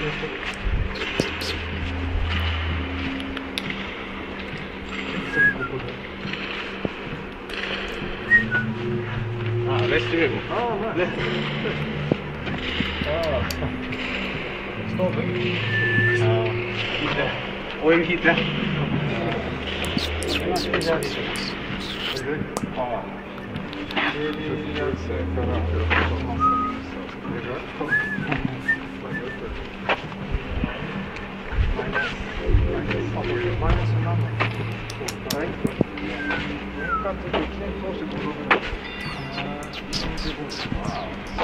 レストルーム。 ストーブ？ オイルヒーター。 年間と1年通して5度ぐらい。